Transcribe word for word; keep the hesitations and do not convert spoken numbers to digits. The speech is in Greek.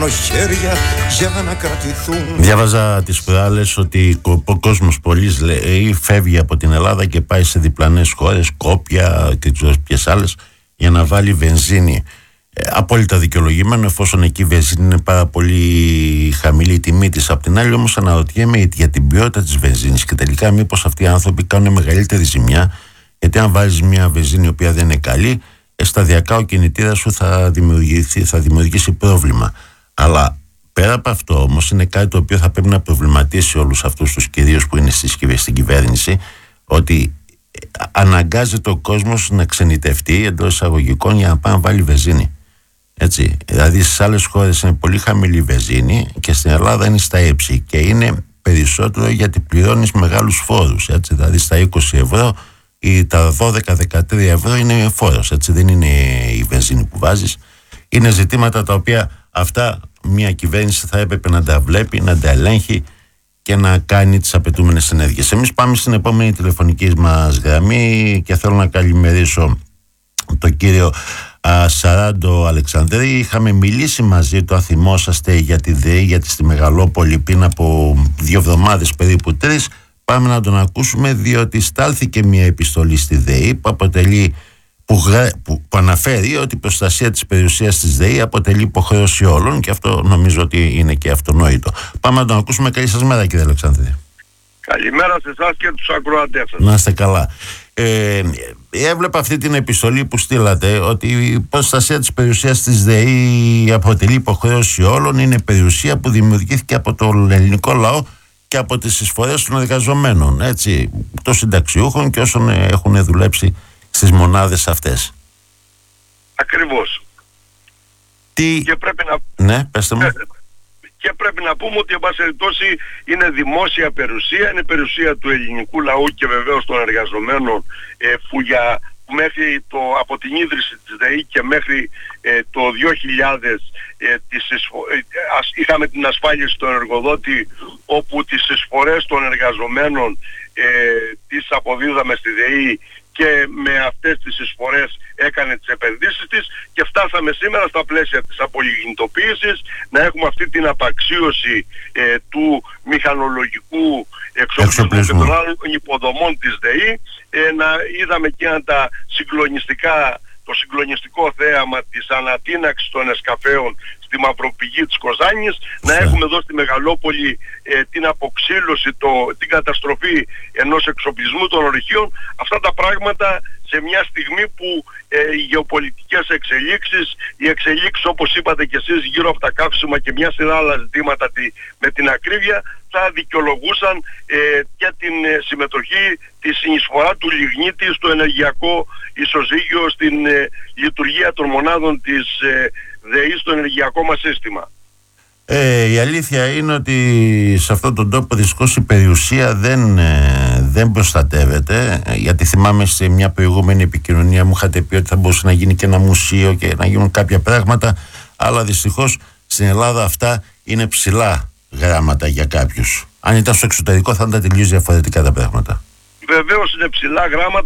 μονοχέρια για να κρατηθούν. Διάβαζα τις προάλλες ότι ο κόσμος πολλής λέει φεύγει από την Ελλάδα και πάει σε διπλανές χώρες, Σκόπια και ποιες άλλες, για να βάλει βενζίνη. Ε, απόλυτα δικαιολογημένο, εφόσον εκεί η βενζίνη είναι πάρα πολύ χαμηλή η τιμή της. Απ' την άλλη όμως αναρωτιέμαι για την ποιότητα της βενζίνης και τελικά μήπως αυτοί οι άνθρωποι κάνουν μεγαλύτερη ζημιά, γιατί αν βάλεις μια βενζίνη η οποία δεν είναι καλή, ε, σταδιακά ο κινητήρας σου θα δημιουργήσει, θα δημιουργήσει πρόβλημα. Αλλά πέρα από αυτό όμως είναι κάτι το οποίο θα πρέπει να προβληματίσει όλους αυτούς τους κυρίους που είναι στην κυβέρνηση, ότι αναγκάζεται ο κόσμος να ξενιτευτεί εντός εισαγωγικών για να πάει να βάλει βενζίνη. Έτσι. Δηλαδή στις άλλες χώρες είναι πολύ χαμηλή βενζίνη και στην Ελλάδα είναι στα ύψη και είναι περισσότερο γιατί πληρώνεις μεγάλους φόρους. Έτσι. Δηλαδή στα είκοσι ευρώ ή τα δώδεκα με δεκατρία ευρώ είναι φόρος. Έτσι. Δεν είναι η βενζίνη που βάζεις. Είναι ζητήματα τα οποία αυτά μια κυβέρνηση θα έπρεπε να τα βλέπει, να τα ελέγχει και να κάνει τις απαιτούμενες ενέργειες. Εμείς πάμε στην επόμενη τηλεφωνική μας γραμμή και θέλω να καλημερίσω τον κύριο α, Σαράντο Αλεξανδρή. Είχαμε μιλήσει μαζί του, αν θυμόσαστε, για τη ΔΕΗ, γιατί στη Μεγαλόπολη πριν από δύο εβδομάδες, περίπου τρεις. Πάμε να τον ακούσουμε, διότι στάλθηκε μια επιστολή στη ΔΕΗ που αποτελεί Που, γρα... που, που αναφέρει ότι η προστασία της περιουσίας της ΔΕΗ αποτελεί υποχρέωση όλων και αυτό νομίζω ότι είναι και αυτονόητο. Πάμε να τον ακούσουμε. Καλή σας μέρα, κύριε Αλεξανδρή. Καλημέρα σε εσάς και τους ακροατές σας. Να είστε καλά. Ε, έβλεπα αυτή την επιστολή που στείλατε, ότι η προστασία της περιουσίας της ΔΕΗ αποτελεί υποχρέωση όλων. Είναι περιουσία που δημιουργήθηκε από τον ελληνικό λαό και από τις εισφορές των εργαζομένων, έτσι, των συνταξιούχων και όσων έχουν δουλέψει στις μονάδες αυτές. Ακριβώς. Τι... Και πρέπει να... Ναι, πέστε μου. Και πρέπει να πούμε ότι εν πάση περιπτώσει είναι δημόσια περιουσία, είναι περιουσία του ελληνικού λαού και βεβαίως των εργαζομένων, ε, που για μέχρι το, από την ίδρυση της ΔΕΗ και μέχρι ε, το δύο χιλιάδες ε, τις εισφο... ε, ας, είχαμε την ασφάλιση στον εργοδότη, όπου τις εισφορές των εργαζομένων ε, τις αποδίδαμε στη ΔΕΗ και με αυτές τις εισφορές έκανε τις επενδύσεις της και φτάσαμε σήμερα στα πλαίσια της απολιγνητοποίησης να έχουμε αυτή την απαξίωση ε, του μηχανολογικού εξοπλισμού και των άλλων υποδομών της ΔΕΗ. Ε, να είδαμε και τα συγκλονιστικά, το συγκλονιστικό θέαμα της ανατείναξης των εσκαφέων στη μαυροπηγή της Κοζάνης, να έχουμε εδώ στη Μεγαλόπολη ε, την αποξήλωση, το, την καταστροφή ενός εξοπλισμού των ορυχείων. Αυτά τα πράγματα σε μια στιγμή που ε, οι γεωπολιτικές εξελίξεις, οι εξελίξεις όπως είπατε και εσείς γύρω από τα καύσιμα και μια σειρά άλλα ζητήματα τη, με την ακρίβεια, θα δικαιολογούσαν ε, και την ε, συμμετοχή, τη συνεισφορά του λιγνίτη στο ενεργειακό ισοζύγιο, στην ε, λειτουργία των μονάδων της ε, ΔΕΗ στο ενεργειακό μας σύστημα. Ε, η αλήθεια είναι ότι σε αυτόν τον τόπο δυστυχώς η περιουσία δεν, ε, δεν προστατεύεται, γιατί θυμάμαι σε μια προηγούμενη επικοινωνία μου είχατε πει ότι θα μπορούσε να γίνει και ένα μουσείο και να γίνουν κάποια πράγματα, αλλά δυστυχώς στην Ελλάδα αυτά είναι ψηλά γράμματα για κάποιους. Αν ήταν στο εξωτερικό θα ήταν τελείως διαφορετικά τα πράγματα. Βεβαίως είναι ψηλά γράμματα.